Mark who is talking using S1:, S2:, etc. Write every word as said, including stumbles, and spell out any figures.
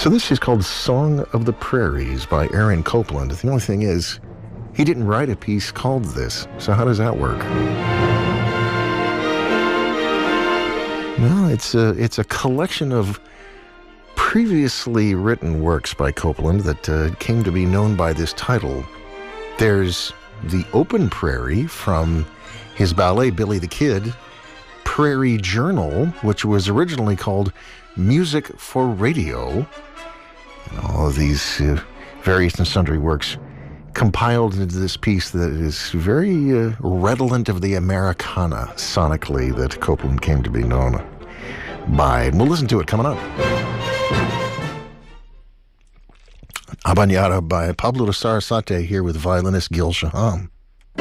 S1: So this is called Song of the Prairies by Aaron Copland. The only thing is, he didn't write a piece called this. So how does that work? Well, it's a, it's a collection of previously written works by Copland that uh, came to be known by this title. There's The Open Prairie from his ballet Billy the Kid, Prairie Journal, which was originally called Music for Radio, and all of these uh, various and sundry works compiled into this piece that is very uh, redolent of the Americana sonically that Copland came to be known by. And we'll listen to it coming up. Habanera by Pablo de Sarasate here with violinist Gil Shaham.